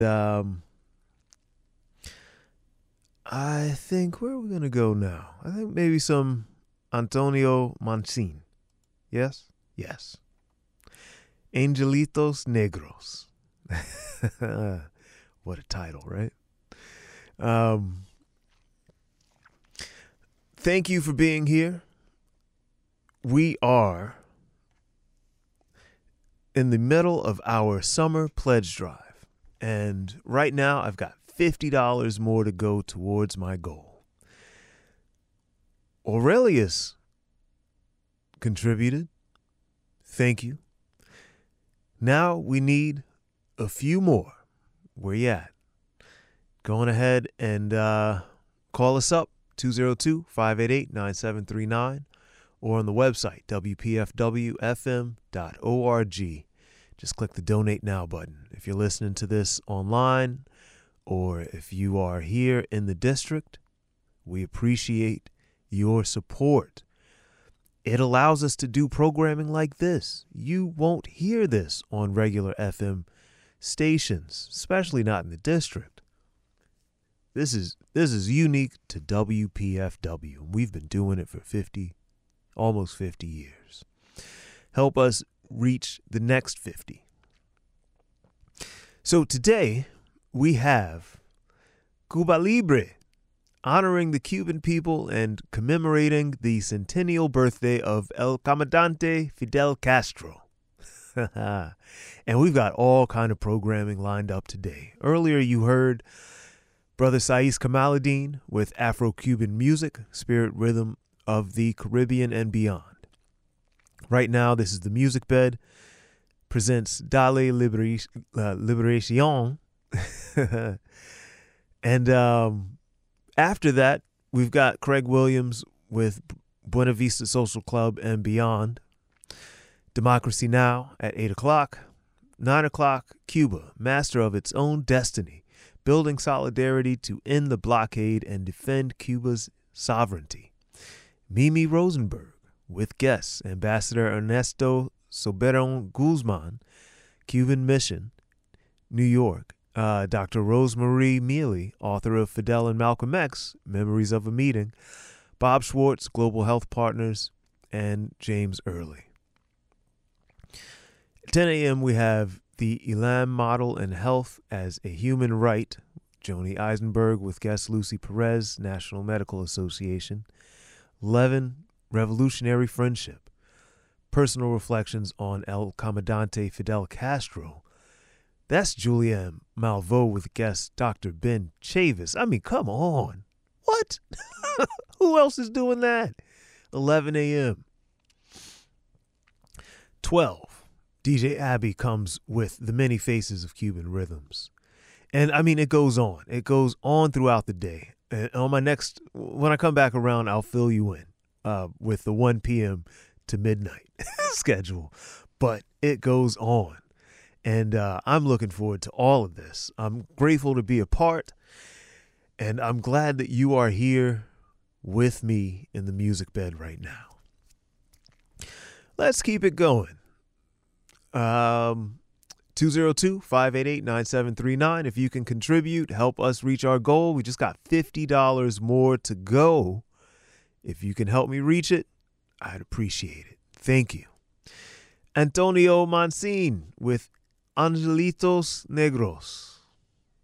Um, I think, where are we going to go now? I think maybe some Antonio Mancin. Yes? Yes. Angelitos Negros. What a title, right? Um, Thank you for being here. We are in the middle of our summer pledge drive. And right now, I've got $50 more to go towards my goal. Aurelius contributed. Thank you. Now we need a few more. Where you at? Going ahead and call us up, 202-588-9739, or on the website, wpfwfm.org. Just click the Donate Now button. If you're listening to this online, or if you are here in the district, we appreciate your support. It allows us to do programming like this. You won't hear this on regular FM stations, especially not in the district. This is unique to WPFW. We've been doing it for almost 50 years. Help us reach the next 50. So today we have Cuba Libre, honoring the Cuban people and commemorating the centennial birthday of El Comandante Fidel Castro. And we've got all kind of programming lined up today. Earlier you heard Brother Saiz Kamaluddin with Afro-Cuban music, spirit rhythm of the Caribbean and beyond. Right now, this is the Music Bed, presents Dale Liberacion. And after that, we've got Craig Williams with Buena Vista Social Club and beyond. Democracy Now! At 8 o'clock. 9 o'clock, Cuba, master of its own destiny, building solidarity to end the blockade and defend Cuba's sovereignty. Mimi Rosenberg, with guests Ambassador Ernesto Soberon Guzman, Cuban Mission, New York. Dr. Rosemarie Mealy, author of Fidel and Malcolm X, Memories of a Meeting. Bob Schwartz, Global Health Partners, and James Early. At 10 a.m. we have the Elam Model and Health as a Human Right, Joni Eisenberg with guest Lucy Perez, National Medical Association. 11, Revolutionary Friendship, personal reflections on El Comandante Fidel Castro. That's Julianne Malveaux with guest Dr. Ben Chavis. I mean, come on. What? Who else is doing that? 11 a.m. 12, DJ Abby comes with the many faces of Cuban rhythms. And I mean, it goes on. It goes on throughout the day. And on my next, when I come back around, I'll fill you in with the 1 p.m. to midnight schedule. But it goes on. And I'm looking forward to all of this. I'm grateful to be a part. And I'm glad that you are here with me in the music bed right now. Let's keep it going. 202-588-9739. If you can contribute, help us reach our goal. We just got $50 more to go. If you can help me reach it, I'd appreciate it. Thank you. Antonio Mancin with Angelitos Negros.